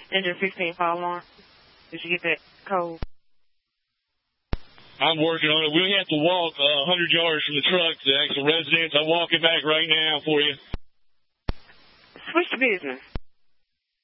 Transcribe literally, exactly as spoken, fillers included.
Engine sixteen fire alarm. Did you get that code? I'm working on it. We'll have to walk uh, one hundred yards from the truck to the actual residence. I'm walking back right now for you. Switch to business.